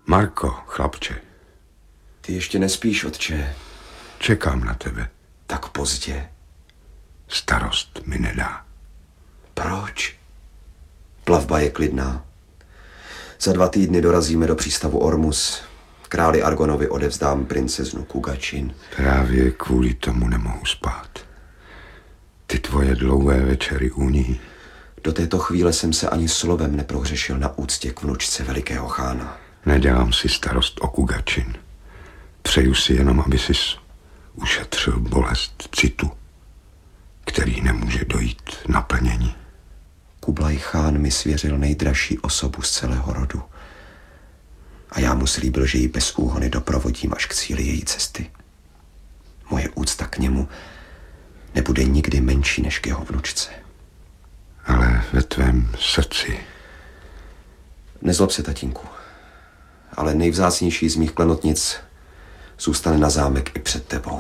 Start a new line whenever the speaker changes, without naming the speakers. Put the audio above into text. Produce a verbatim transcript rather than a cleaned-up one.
Marko, chlapče.
Ty ještě nespíš, otče?
Čekám na tebe.
Tak pozdě.
Starost mi nedá.
Proč? Plavba je klidná. Za dva týdny dorazíme do přístavu Ormus. Králi Argonovi odevzdám princeznu Kugačin.
Právě kvůli tomu nemohu spát. Ty tvoje dlouhé večery u ní.
Do této chvíle jsem se ani slovem neprohřešil na úctě k vnučce velikého chána.
Nedělám si starost o Kugačin. Přeju si jenom, aby sis ušetřil bolest citu, který nemůže dojít naplnění.
Kublaj chán mi svěřil nejdražší osobu z celého rodu. A já mu slíbil, že ji bez úhony doprovodím až k cíli její cesty. Moje úcta k němu nebude nikdy menší než k jeho vnučce.
Ale ve tvém srdci.
Nezlob se, tatínku, ale nejvzácnější z mých klenotnic zůstane na zámek i před tebou.